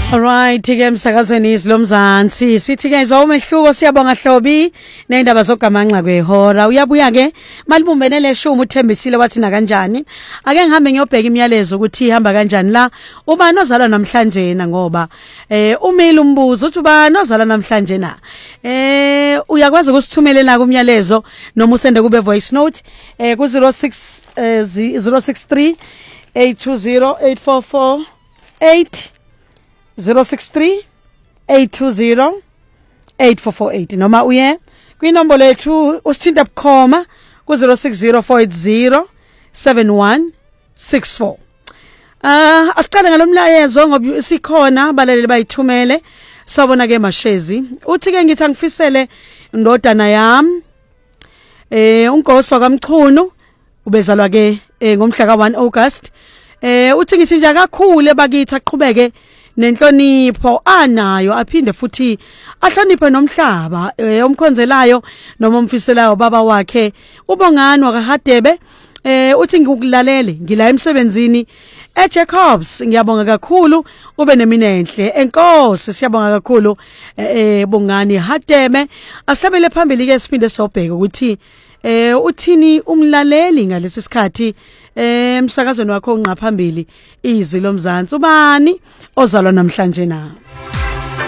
Alright, ke emsakazweni izilomzansi sithi ke izwa umehluko siyabonga Hlobi neindaba zogamanxa kwehora uyabuya ke malibumbene leshumi uthembisile wathi na kanjani ake ngihambe ngiyobheka imiyalezo ukuthi ihamba kanjani la ubani ozalwa namhlanje na ngoba umile umbuzo uthi ubani ozalwa namhlanje na uyakwazi ukusithumelela kumyalezo noma usende kube voice note ku 063 820 8448 063-820-8448 noma uye kwinombolo yethu usithinta bukhoma ku 0604807164 asiqale ngalomlayezo ngoba sikhona abalaleli bayithumele sabona ke Mashezi uthi ke ngithi angifisele indodana yami uNkosi kaMchunu ubezalwa ke ngomhla ka1 August uthi ngithi nje kakhulu bakithi aqhubeke nenhlonipho anayo aphinde futhi ahloniphe nomhlaba omkhonzelayo noma umfiselayo baba wakhe ubongani wakahadebe uthi ngikulalele ngila emsebenzini eJacobs ngiyabonga kakhulu ube nemina enhle enkosi siyabonga kakhulu bongani hadebe asihlabele phambili ke siphinde sobheka ukuthi uthini umlaleli ngalesi sikhathi emsakazweni wakho onqaphambili izwi lomzansi ubani ozalwa namhlanje na